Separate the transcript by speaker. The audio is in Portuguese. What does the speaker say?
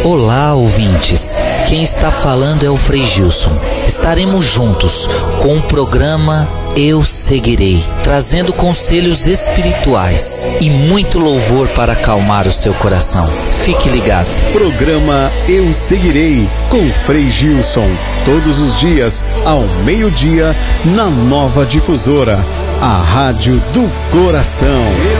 Speaker 1: Olá, ouvintes. Quem está falando é o Frei Gilson. Estaremos juntos com o programa Eu Seguirei, trazendo conselhos espirituais e muito louvor para acalmar o seu coração. Fique ligado.
Speaker 2: Programa Eu Seguirei com Frei Gilson, todos os dias ao meio-dia na Nova Difusora, a Rádio do Coração.